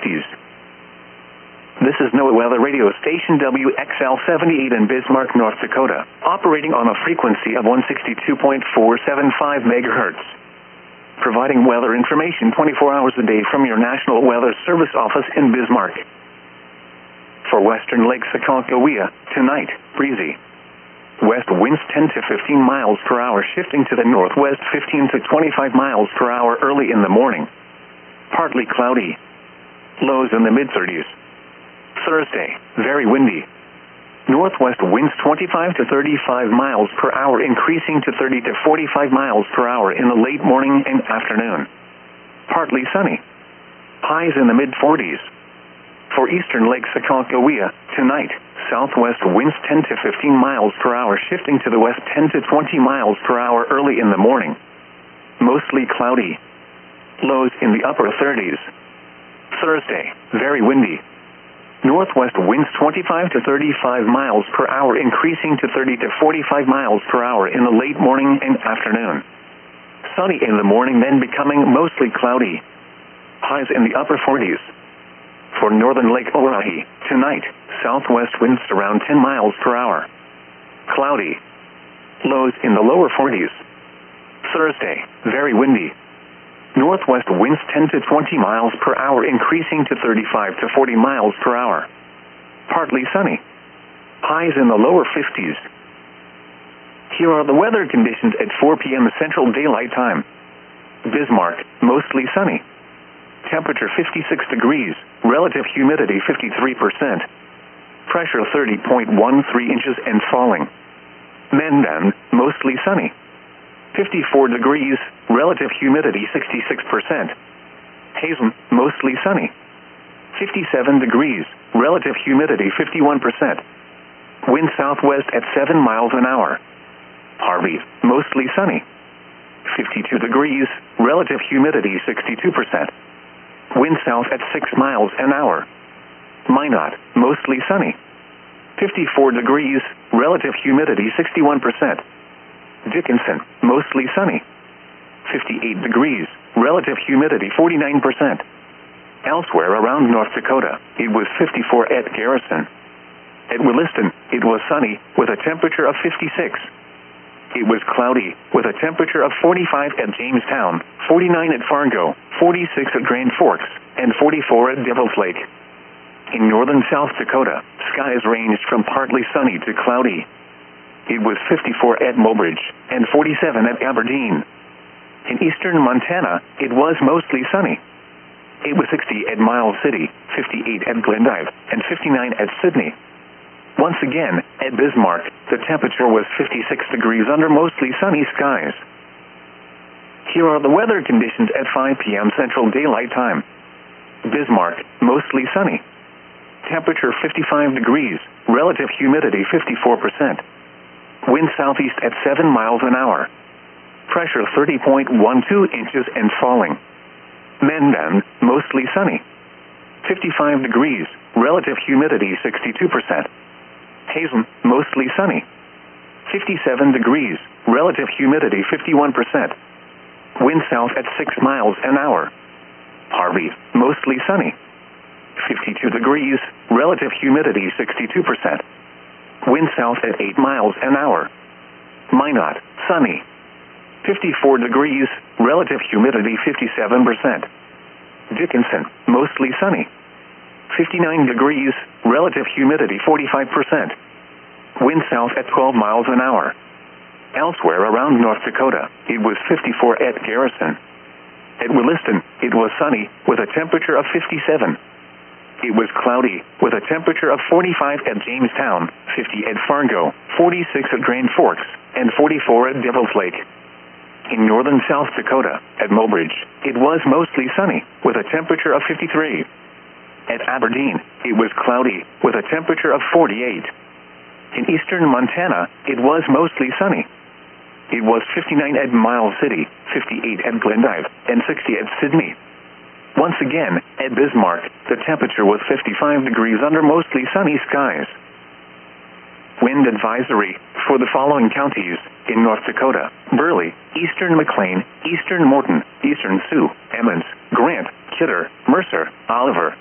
60s. This is NOAA Weather Radio Station WXL-78 in Bismarck, North Dakota, operating on a frequency of 162.475 megahertz. Providing weather information 24 hours a day from your National Weather Service office in Bismarck. For western Lake Sakakawea, tonight, breezy. West winds 10 to 15 miles per hour, shifting to the northwest 15 to 25 miles per hour early in the morning. Partly cloudy. Lows in the mid-30s. Thursday, very windy. Northwest winds 25 to 35 miles per hour, increasing to 30 to 45 miles per hour in the late morning and afternoon. Partly sunny. Highs in the mid-40s. For eastern Lake Sakakawea, tonight, southwest winds 10 to 15 miles per hour, shifting to the west 10 to 20 miles per hour early in the morning. Mostly cloudy. Lows in the upper 30s. Thursday, very windy. Northwest winds 25 to 35 miles per hour, increasing to 30 to 45 miles per hour in the late morning and afternoon. Sunny in the morning, then becoming mostly cloudy. Highs in the upper 40s. For northern Lake Oahe, tonight, southwest winds around 10 miles per hour. Cloudy. Lows in the lower 40s. Thursday, very windy. Northwest winds 10 to 20 miles per hour, increasing to 35 to 40 miles per hour. Partly sunny. Highs in the lower 50s. Here are the weather conditions at 4 p.m. Central Daylight Time. Bismarck, mostly sunny. Temperature 56 degrees, relative humidity 53%. Pressure 30.13 inches and falling. Mandan, mostly sunny. 54 degrees, relative humidity 66%. Hazen, mostly sunny. 57 degrees, relative humidity 51%. Wind southwest at 7 miles an hour. Harvey, mostly sunny. 52 degrees, relative humidity 62%. Wind south at 6 miles an hour. Minot, mostly sunny. 54 degrees, relative humidity 61%. Dickinson, mostly sunny. 58 degrees, relative humidity 49%. Elsewhere around North Dakota, it was 54 at Garrison. At Williston, it was sunny with a temperature of 56. It was cloudy with a temperature of 45 at Jamestown, 49 at Fargo, 46 at Grand Forks, and 44 at Devil's Lake. In northern South Dakota, skies ranged from partly sunny to cloudy. It was 54 at Mobridge and 47 at Aberdeen. In eastern Montana, it was mostly sunny. It was 60 at Miles City, 58 at Glendive, and 59 at Sydney. Once again, at Bismarck, the temperature was 56 degrees under mostly sunny skies. Here are the weather conditions at 5 p.m. Central Daylight Time. Bismarck, mostly sunny. Temperature 55 degrees, relative humidity 54%. Wind southeast at 7 miles an hour. Pressure 30.12 inches and falling. Mandan, mostly sunny. 55 degrees, relative humidity 62%. Hazen, mostly sunny. 57 degrees, relative humidity 51%. Wind south at 6 miles an hour. Harvey, mostly sunny. 52 degrees, relative humidity 62%. Wind south at 8 miles an hour. Minot, sunny. 54 degrees, relative humidity 57%. Dickinson, mostly sunny. 59 degrees, relative humidity 45%. Wind south at 12 miles an hour. Elsewhere around North Dakota, it was 54 at Garrison. At Williston, it was sunny with a temperature of 57. It was cloudy with a temperature of 45 at Jamestown, 50 at Fargo, 46 at Grand Forks, and 44 at Devil's Lake. In northern South Dakota, at Mobridge, it was mostly sunny with a temperature of 53. At Aberdeen, it was cloudy with a temperature of 48. In eastern Montana, it was mostly sunny. It was 59 at Miles City, 58 at Glendive, and 60 at Sydney. Once again, at Bismarck, the temperature was 55 degrees under mostly sunny skies. Wind advisory for the following counties in North Dakota: Burley, eastern McLean, eastern Morton, eastern Sioux, Emmons, Grant, Kidder, Mercer, Oliver,